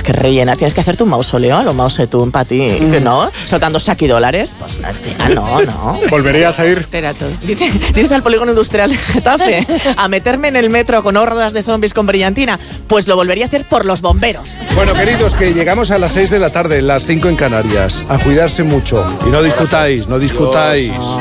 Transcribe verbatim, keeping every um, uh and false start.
que rellenar, tienes que hacerte un mausoleo a lo Mao Zedong para ti, mm. ¿no? Soltando Shaki dólares, pues tía, no, no. ¿Volverías a ir? Espera todo. ¿Dices al polígono industrial de Getafe a meterme en el metro con hordas de zombies con brillantina? Pues lo volvería a hacer por los bomberos. Bueno, queridos, que llegamos a las seis de la tarde, las cinco en Canarias. A cuidarse mucho. Y no discutáis, no discutáis.